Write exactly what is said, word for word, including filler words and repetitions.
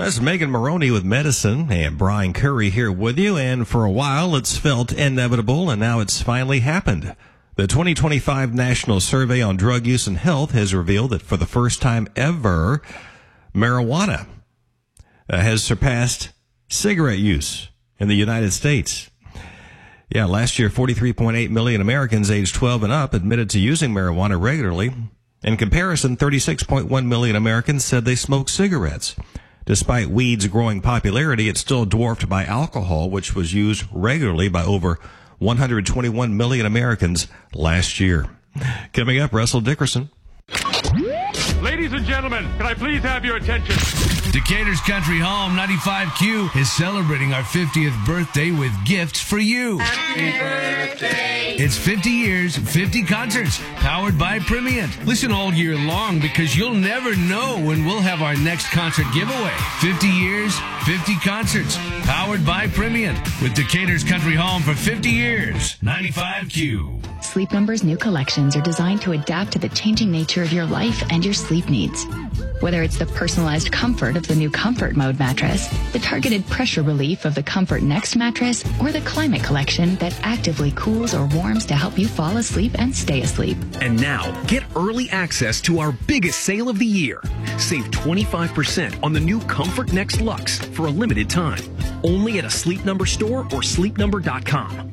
That's Megan Maroney with Medicine, and Brian Curry here with you. And for a while, it's felt inevitable, and now it's finally happened. The twenty twenty-five National Survey on Drug Use and Health has revealed that for the first time ever, marijuana uh, has surpassed cigarette use in the United States. Yeah, last year, forty-three point eight million Americans aged twelve and up admitted to using marijuana regularly. In comparison, thirty-six point one million Americans said they smoked cigarettes. Despite weed's growing popularity, it's still dwarfed by alcohol, which was used regularly by over one hundred twenty-one million Americans last year. Coming up, Russell Dickerson. Ladies and gentlemen, can I please have your attention? Decatur's Country Home ninety-five Q is celebrating our fiftieth birthday with gifts for you. Happy birthday. It's fifty years, fifty concerts, powered by Primient. Listen all year long because you'll never know when we'll have our next concert giveaway. fifty years, fifty concerts, powered by Primient. With Decatur's Country Home for fifty years. ninety-five Q. Sleep Number's new collections are designed to adapt to the changing nature of your life and your sleep needs. Whether it's the personalized comfort of the new Comfort Mode mattress, the targeted pressure relief of the Comfort Next mattress, or the Climate Collection that actively cools or warms to help you fall asleep and stay asleep. And now, get early access to our biggest sale of the year. Save twenty-five percent on the new Comfort Next Luxe for a limited time. Only at a Sleep Number store or sleep number dot com.